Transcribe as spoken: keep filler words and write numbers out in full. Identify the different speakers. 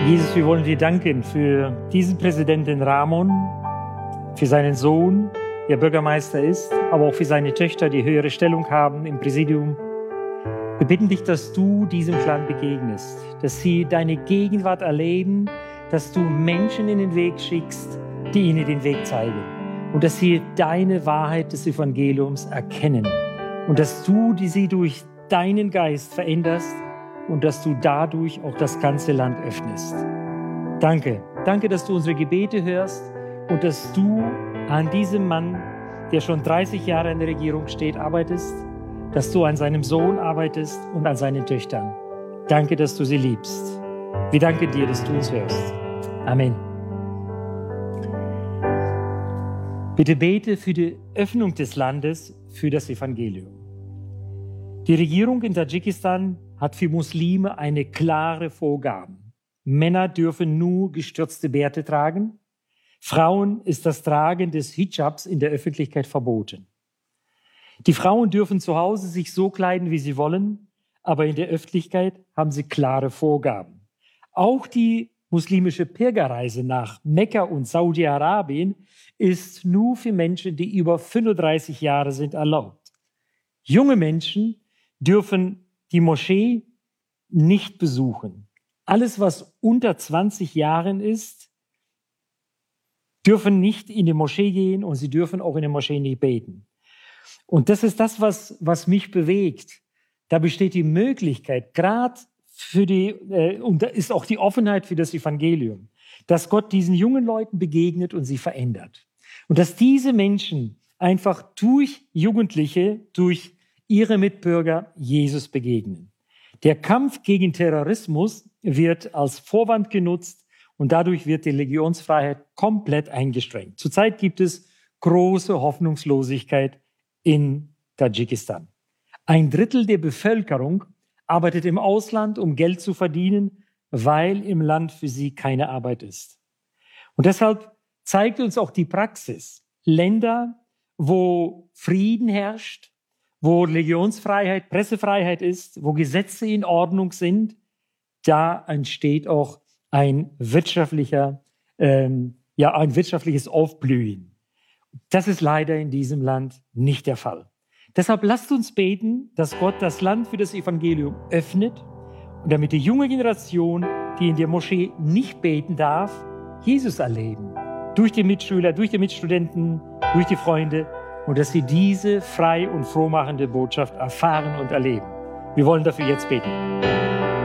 Speaker 1: Jesus, wir wollen dir danken für diesen Präsidenten Ramon, für seinen Sohn, der Bürgermeister ist, aber auch für seine Töchter, die höhere Stellung haben im Präsidium. Wir bitten dich, dass du diesem Land begegnest, dass sie deine Gegenwart erleben, dass du Menschen in den Weg schickst, die ihnen den Weg zeigen und dass sie deine Wahrheit des Evangeliums erkennen und dass du die sie durch deinen Geist veränderst und dass du dadurch auch das ganze Land öffnest. Danke, danke, dass du unsere Gebete hörst und dass du an diesem Mann, der schon dreißig Jahre in der Regierung steht, arbeitest, dass du an seinem Sohn arbeitest und an seinen Töchtern. Danke, dass du sie liebst. Wir danken dir, dass du uns hörst. Amen. Bitte bete für die Öffnung des Landes für das Evangelium. Die Regierung in Tadschikistan hat für Muslime eine klare Vorgabe. Männer dürfen nur gestürzte Bärte tragen. Frauen ist das Tragen des Hijabs in der Öffentlichkeit verboten. Die Frauen dürfen zu Hause sich so kleiden, wie sie wollen, aber in der Öffentlichkeit haben sie klare Vorgaben. Auch die muslimische Pilgerreise nach Mekka und Saudi-Arabien ist nur für Menschen, die über fünfunddreißig Jahre sind, erlaubt. Junge Menschen dürfen die Moschee nicht besuchen. Alles, was unter zwanzig Jahren ist, dürfen nicht in die Moschee gehen und sie dürfen auch in der Moschee nicht beten. Und das ist das, was, was mich bewegt. Da besteht die Möglichkeit, gerade für die, äh, und da ist auch die Offenheit für das Evangelium, dass Gott diesen jungen Leuten begegnet und sie verändert. Und dass diese Menschen einfach durch Jugendliche, durch ihre Mitbürger Jesus begegnen. Der Kampf gegen Terrorismus wird als Vorwand genutzt und dadurch wird die Religionsfreiheit komplett eingeschränkt. Zurzeit gibt es große Hoffnungslosigkeit in Tadschikistan. Ein Drittel der Bevölkerung arbeitet im Ausland, um Geld zu verdienen, weil im Land für sie keine Arbeit ist. Und deshalb zeigt uns auch die Praxis, Länder, wo Frieden herrscht, wo Religionsfreiheit, Pressefreiheit ist, wo Gesetze in Ordnung sind, da entsteht auch ein wirtschaftlicher, ähm, ja, ein wirtschaftliches Aufblühen. Das ist leider in diesem Land nicht der Fall. Deshalb lasst uns beten, dass Gott das Land für das Evangelium öffnet und damit die junge Generation, die in der Moschee nicht beten darf, Jesus erleben. Durch die Mitschüler, durch die Mitstudenten, durch die Freunde und dass sie diese frei und frohmachende Botschaft erfahren und erleben. Wir wollen dafür jetzt beten.